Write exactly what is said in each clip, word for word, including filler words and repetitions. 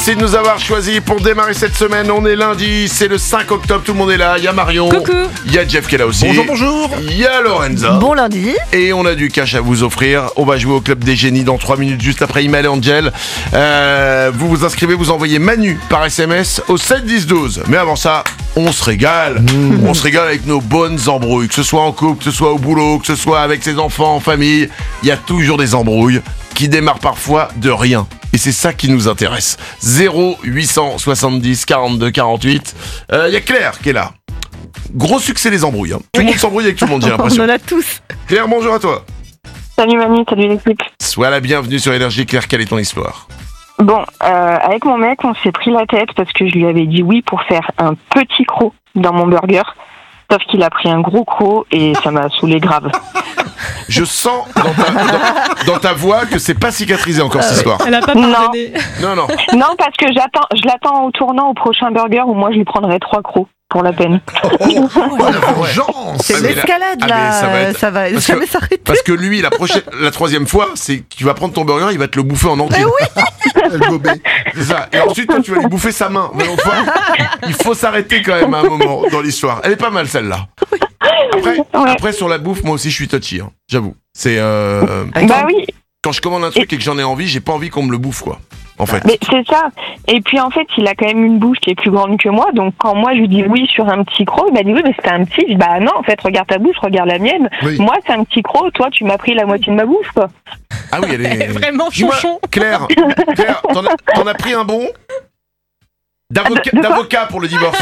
Merci de nous avoir choisis pour démarrer cette semaine. On est lundi, c'est le cinq octobre, tout le monde est là. Il y a Marion. Coucou. Il y a Jeff qui est là aussi. Bonjour, bonjour. Il y a Lorenza. Bon lundi. Et on a du cash à vous offrir. On va jouer au Club des Génies dans trois minutes, juste après Email et Angel. Euh, vous vous inscrivez, vous envoyez Manu par S M S au sept dix douze. Mais avant ça, on se régale. Mmh. On se régale avec nos bonnes embrouilles. Que ce soit en couple, que ce soit au boulot, que ce soit avec ses enfants, en famille. Il y a toujours des embrouilles qui démarrent parfois de rien. Et c'est ça qui nous intéresse. zéro huit cent soixante-dix quarante-deux quarante-huit. Il euh, y a Claire qui est là. Gros succès des embrouilles. Hein. Tout le monde s'embrouille avec tout le monde, j'ai l'impression. On en a tous. Claire, bonjour à toi. Salut Manu, salut l'équipe. Sois la bienvenue sur Énergie. Claire, quelle est ton histoire? Bon, euh, avec mon mec, on s'est pris la tête parce que je lui avais dit oui pour faire un petit croc dans mon burger. Sauf qu'il a pris un gros croc et ça m'a saoulé grave. Je sens dans ta, dans, dans ta voix que c'est pas cicatrisé encore cette histoire. Elle a pas pardonné. Non, non. Non, parce que j'attends, je l'attends au tournant au prochain burger où moi je lui prendrai trois crocs pour la peine. Oh, oh, la vengeance. C'est Ah, mais l'escalade là- là, ah, mais ça va être- ça va parce jamais que- s'arrêter. Parce que lui, la prochaine, la troisième fois, c'est que tu vas prendre ton burger, il va te le bouffer en entier. Elle gobait. C'est ça. Et ensuite, toi, tu vas lui bouffer sa main. Mais donc, il faut s'arrêter quand même à un moment dans l'histoire. Elle est pas mal celle-là. Après, Ouais. après sur la bouffe, moi aussi, je suis touchy. Hein, j'avoue. C'est euh, Bah oui, quand je commande un truc et que j'en ai envie, j'ai pas envie qu'on me le bouffe, quoi. En fait. mais c'est ça. Et puis en fait, il a quand même une bouche qui est plus grande que moi. Donc quand moi je lui dis oui sur un petit croc, il m'a dit oui mais c'était un petit. Je dis bah non, en fait regarde ta bouche, regarde la mienne. Oui. Moi c'est un petit croc, toi tu m'as pris la moitié de ma bouche quoi. Ah oui, elle est Vraiment Dis-moi, chonchon. Claire, Claire, t'en as, t'en as pris un bon D'avocat, De- de quoi d'avocat pour le divorce.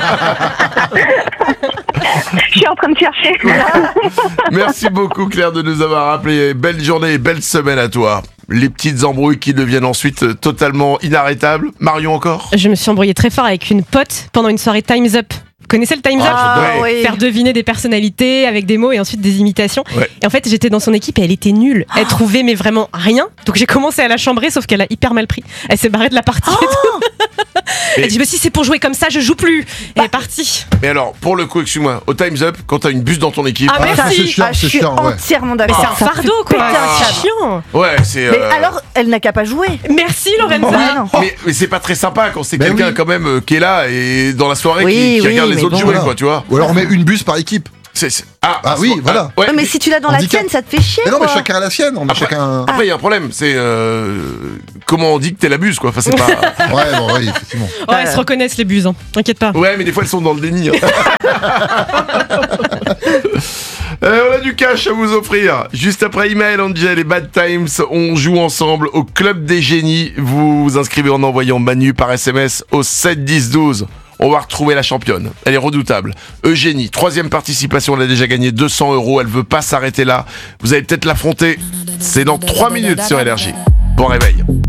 Je suis en train de chercher. Merci beaucoup Claire de nous avoir rappelé. Belle journée et belle semaine à toi. Les petites embrouilles qui deviennent ensuite totalement inarrêtables. Marion encore? Je me suis embrouillée très fort avec une pote pendant une soirée Time's Up. Vous connaissez le Time's Up? Ah Ouais. oui. Faire deviner des personnalités avec des mots et ensuite des imitations. Ouais. Et en fait, j'étais dans son équipe et elle était nulle. Elle trouvait mais vraiment rien. Donc j'ai commencé à la chambrer, sauf qu'elle a hyper mal pris. Elle s'est barrée de la partie. et tout. Et- Elle dit, mais si c'est pour jouer comme ça, je joue plus. Et elle est partie. Mais alors, pour le coup, excuse-moi, au Time's Up, quand t'as une bus dans ton équipe. Ah, Ah, ça, merci. c'est chiant, Ah, je c'est suis chiant, ouais. entièrement Mais d'accord. c'est un Ça fardeau, fait quoi. péter un Ah. câble. Chiant. Ouais, c'est. Mais euh, alors, elle n'a qu'à pas jouer. Merci Lorenza. Ah, non. Mais, mais c'est pas très sympa quand c'est Ben quelqu'un oui. quand même euh, qui est là et dans la soirée Oui, qui, qui oui, regarde les mais autres bon, jouer, voilà. quoi, tu vois. Ou alors on met une bus par équipe. C'est, c'est- Ah, Ah c'est oui, bon. voilà. Ah, ouais, Ouais, mais si tu l'as dans on la dit tienne, qu'à- ça te fait chier. Mais non, mais quoi. chacun a la sienne. On met Après- chacun. Après, il y a un problème, c'est euh, comment on dit que t'es la buse, quoi. Enfin, c'est pas. Ouais, bon, ouais, effectivement. Oh, elles se reconnaissent les buses, hein. T'inquiète pas. Ouais, mais des fois elles sont dans le déni. hein. Euh, on a du cash à vous offrir. Juste après Email, Angel et Bad Times, on joue ensemble au Club des Génies. Vous vous inscrivez en envoyant Manu par S M S au sept dix douze. On va retrouver la championne. Elle est redoutable. Eugénie, troisième participation, elle a déjà gagné deux cents euros. Elle veut pas s'arrêter là. Vous allez peut-être l'affronter. C'est dans trois minutes sur Énergie. Bon réveil.